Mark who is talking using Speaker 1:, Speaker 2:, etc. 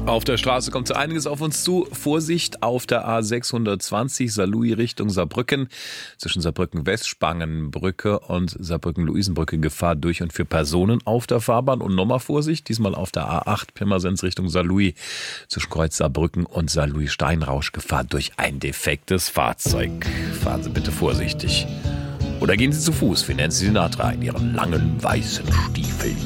Speaker 1: Auf der Straße kommt so einiges auf uns zu. Vorsicht auf der A620 Saarlouis Richtung Saarbrücken. Zwischen Saarbrücken-West, und Saarbrücken-Luisenbrücke Gefahr durch und für Personen auf der Fahrbahn. Und nochmal Vorsicht, diesmal auf der A8 Pirmasens Richtung Saarlouis. Zwischen Kreuz Saarbrücken und Saarlouis-Steinrausch Gefahr durch ein defektes Fahrzeug. Fahren Sie bitte vorsichtig. Oder gehen Sie zu Fuß wie Nancy Sinatra in ihren langen weißen Stiefeln.